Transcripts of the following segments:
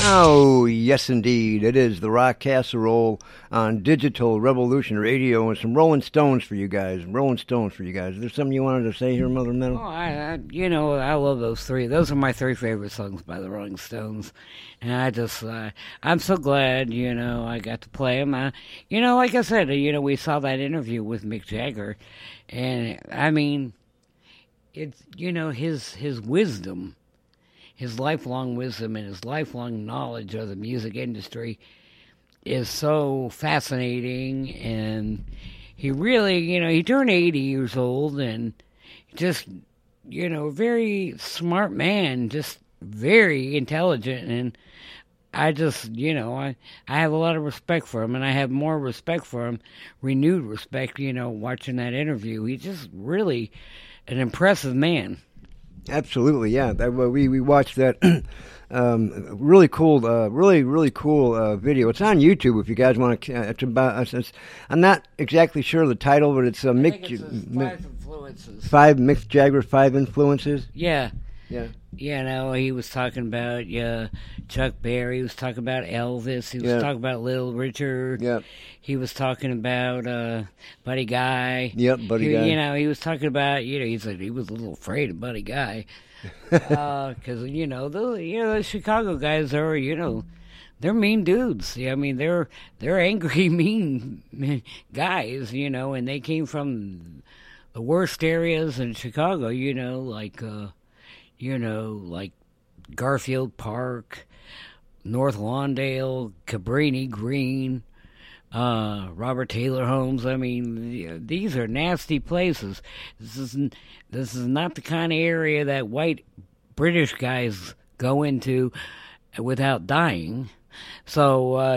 Oh, yes, indeed. It is the Rock Casserole on Digital Revolution Radio and some Rolling Stones for you guys. Rolling Stones for you guys. Is there something you wanted to say here, Mother Metal? Oh, I love those three. Those are my three favorite songs by the Rolling Stones. And I'm so glad, I got to play them. Like I said, we saw that interview with Mick Jagger. And, I mean, it's, his wisdom, his lifelong wisdom and his lifelong knowledge of the music industry is so fascinating. And he really, he turned 80 years old and just, very smart man, just very intelligent. And I just, I have a lot of respect for him, and I have more respect for him, renewed respect, watching that interview. He's just really an impressive man. Absolutely, yeah. We watched that really cool video. It's on YouTube if you guys want to. It's about. I'm not exactly sure of the title, but it's Mick. Five Influences. Mick Jagger, 5 Influences. Yeah. Yeah. He was talking about Chuck Berry. He was talking about Elvis. He was talking about Little Richard. Yep. He was talking about Buddy Guy. Yep, Buddy Guy. He was talking about, he said he was a little afraid of Buddy Guy. Because, the Chicago guys are, they're mean dudes. I mean, they're angry, mean guys, and they came from the worst areas in Chicago, like Garfield Park, North Lawndale, Cabrini Green, Robert Taylor Homes. I mean, these are nasty places. This is not the kind of area that white British guys go into without dying. So,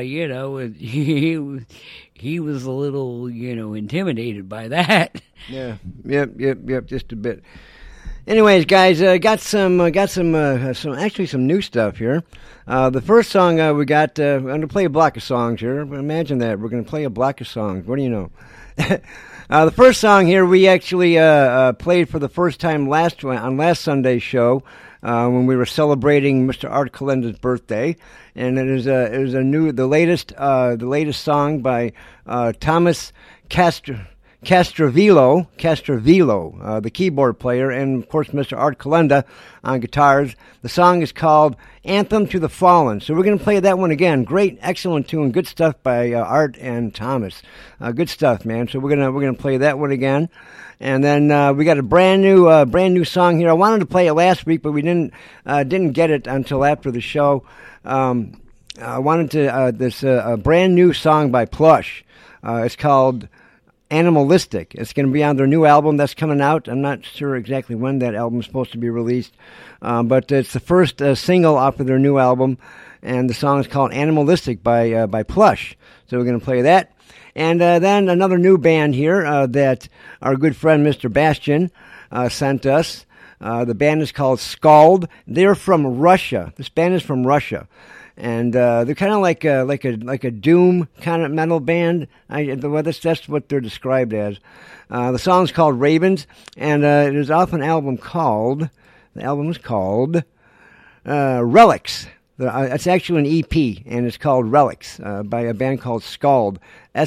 he was a little, intimidated by that. Yeah. Yep, just a bit. Anyways, guys, got some new stuff here. The first song we got, I'm going to play a block of songs here. Imagine that. We're going to play a block of songs. What do you know? The first song here we actually played for the first time on last Sunday's show when we were celebrating Mr. Art Calenda's birthday, and it is the latest song by Thomas Castrovillo, the keyboard player, and of course Mr. Art Calenda on guitars. The song is called Anthem to the Fallen. So we're going to play that one again. Great, excellent tune, good stuff by Art and Thomas. Good stuff, man. So we're gonna play that one again, and then we got a brand new song here. I wanted to play it last week, but we didn't get it until after the show. I wanted to a brand new song by Plush. It's called Animalistic. It's going to be on their new album that's coming out. I'm not sure exactly when that album is supposed to be released, but it's the first single off of their new album, and the song is called Animalistic by Plush. So we're going to play that. And then another new band here that our good friend Mr. Bastian sent us. The band is called Scald. They're from Russia. This band is from Russia. And they're kind of like a doom kind of metal band. That's what they're described as. The song's called Ravens, and it is off an album called. The album is called Relics. It's actually an EP, and it's called Relics by a band called Scald,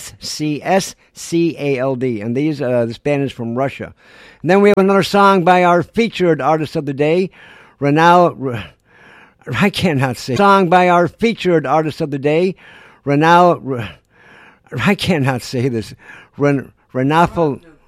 SCSCALD. And this band is from Russia. And then we have another song by our featured artist of the day, I cannot say. Song by our featured artist of the day, I cannot say this. Renafil